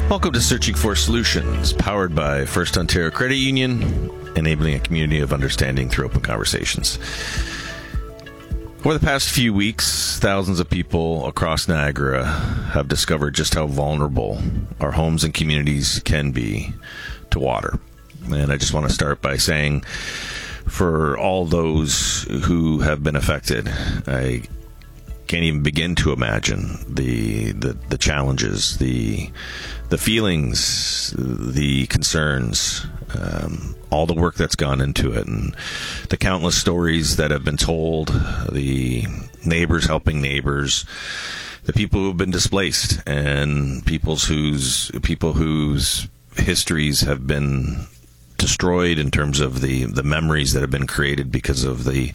Welcome to Searching for Solutions, powered by First Ontario Credit Union, enabling a community of understanding through open conversations. Over the past few weeks, thousands of people across Niagara have discovered just how vulnerable our homes and communities can be to water. And I just want to start by saying, for all those who have been affected, I can't even begin to imagine the challenges, the feelings, the concerns, all the work that's gone into it, and the countless stories that have been told, the neighbors helping neighbors, the people who have been displaced, and people whose histories have been destroyed in terms of the memories that have been created because of the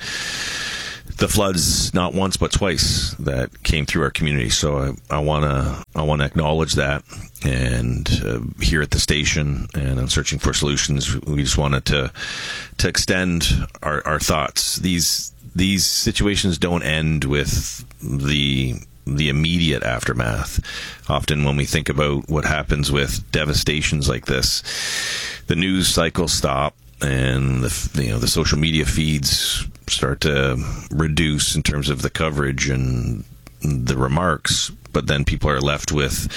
floods, not once but twice, that came through our community. So I want to acknowledge that, and here at the station and on Searching for Solutions, we just wanted to extend our thoughts. These situations don't end with the immediate aftermath. Often when we think about what happens with devastations like this, the news cycles stop and the social media feeds start to reduce in terms of the coverage and the remarks, but then people are left with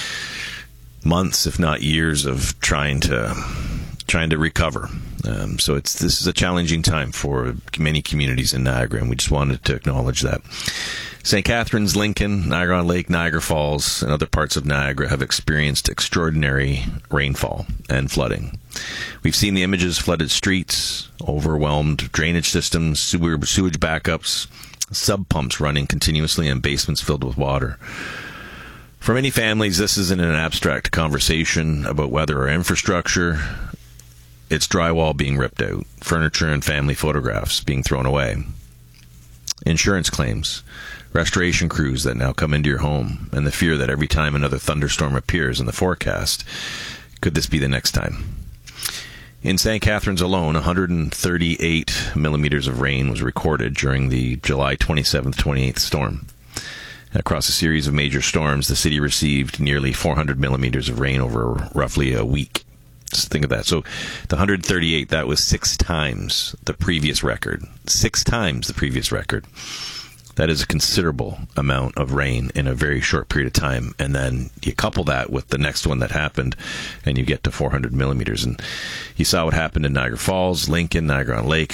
months, if not years, of trying to recover. So this is a challenging time for many communities in Niagara, and we just wanted to acknowledge that. St. Catharines, Lincoln, Niagara-on-Lake, Niagara Falls, and other parts of Niagara have experienced extraordinary rainfall and flooding. We've seen the images: flooded streets, overwhelmed drainage systems, sewage backups, sub pumps running continuously, and basements filled with water. For many families, this isn't an abstract conversation about weather or infrastructure. It's drywall being ripped out, furniture and family photographs being thrown away, insurance claims, restoration crews that now come into your home, and the fear that every time another thunderstorm appears in the forecast, could this be the next time? In St. Catharines alone, 138 millimeters of rain was recorded during the July 27th, 28th storm. Across a series of major storms, the city received nearly 400 millimeters of rain over roughly a week. Just think of that. So the 138, that was 6 times the previous record. 6 times the previous record. That is a considerable amount of rain in a very short period of time. And then you couple that with the next one that happened, and you get to 400 millimeters. And you saw what happened in Niagara Falls, Lincoln, Niagara-on-Lake.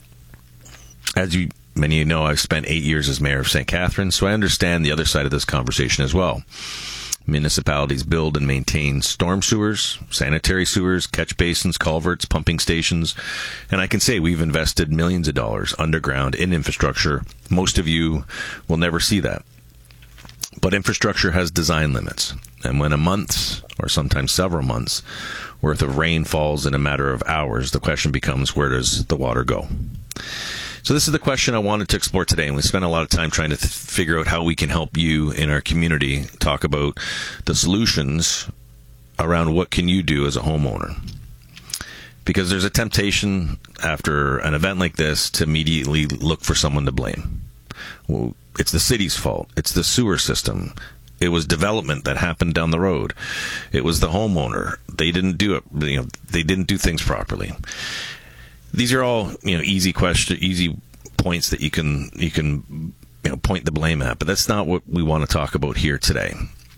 As many of you know, I've spent 8 years as mayor of St. Catharines, so I understand the other side of this conversation as well. Municipalities build and maintain storm sewers, sanitary sewers, catch basins, culverts, pumping stations, and I can say we've invested millions of dollars underground in infrastructure. Most of you will never see that. But infrastructure has design limits, and when a month, or sometimes several months, worth of rain falls in a matter of hours, the question becomes, where does the water go? So this is the question I wanted to explore today, and we spent a lot of time trying to figure out how we can help you in our community talk about the solutions around what can you do as a homeowner. Because there's a temptation after an event like this to immediately look for someone to blame. Well, it's the city's fault. It's the sewer system. It was development that happened down the road. It was the homeowner. They didn't do it. They didn't do things properly. These are all, easy points that you can point the blame at, but that's not what we want to talk about here today.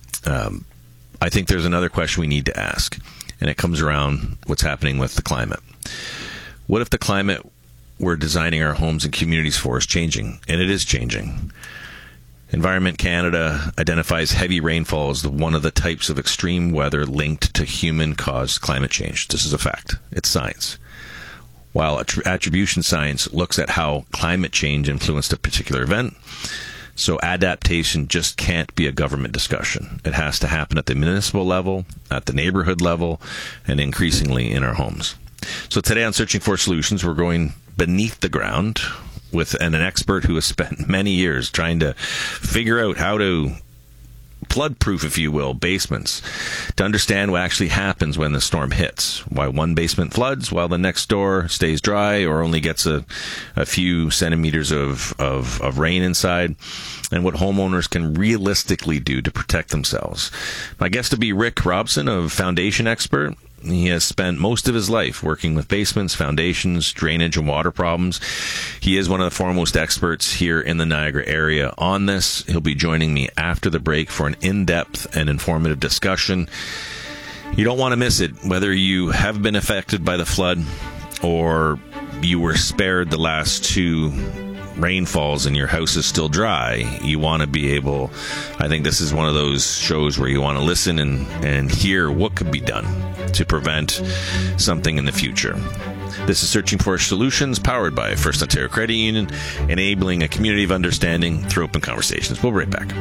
I think there's another question we need to ask, and it comes around what's happening with the climate. What if the climate we're designing our homes and communities for is changing? And it is changing. Environment Canada identifies heavy rainfall as one of the types of extreme weather linked to human-caused climate change. This is a fact. It's science. While attribution science looks at how climate change influenced a particular event, so adaptation just can't be a government discussion. It has to happen at the municipal level, at the neighborhood level, and increasingly in our homes. So today on Searching for Solutions, we're going beneath the ground with an expert who has spent many years trying to figure out how to flood-proof, if you will, basements to understand what actually happens when the storm hits. Why one basement floods while the next door stays dry or only gets a few centimeters of rain inside, and what homeowners can realistically do to protect themselves. My guest will be Rick Robson, a foundation expert. He has spent most of his life working with basements, foundations, drainage, and water problems. He is one of the foremost experts here in the Niagara area on this. He'll be joining me after the break for an in-depth and informative discussion. You don't want to miss it, whether you have been affected by the flood or you were spared the last two rainfalls and your house is still dry. You want to be able, I think this is one of those shows where you want to listen and hear what could be done to prevent something in the future. This is Searching for Solutions, powered by First Ontario Credit Union, enabling a community of understanding through open conversations. We'll be right back.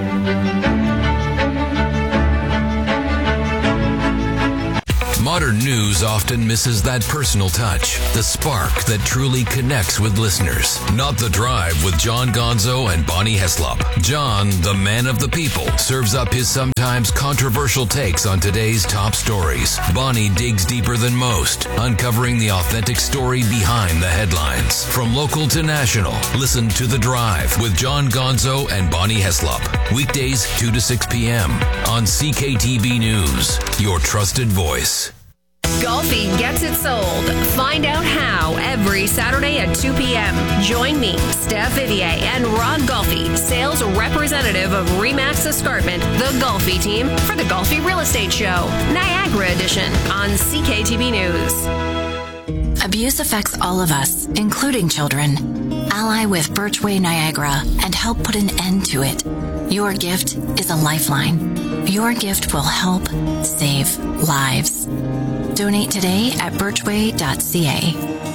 Modern news often misses that personal touch, the spark that truly connects with listeners. Not The Drive with John Gonzo and Bonnie Heslop. John, the man of the people, serves up his sometimes controversial takes on today's top stories. Bonnie digs deeper than most, uncovering the authentic story behind the headlines. From local to national, listen to The Drive with John Gonzo and Bonnie Heslop. Weekdays 2 to 6 p.m. on CKTB News, your trusted voice. Golfi gets it sold. Find out how every Saturday at 2 p.m. Join me, Steph Vivier, and Rod Golfi, sales representative of Remax Escarpment, the Golfi team, for the Golfi Real Estate Show, Niagara Edition, on CKTB News. Abuse affects all of us, including children. Ally with Birchway Niagara and help put an end to it. Your gift is a lifeline. Your gift will help save lives. Donate today at birchway.ca.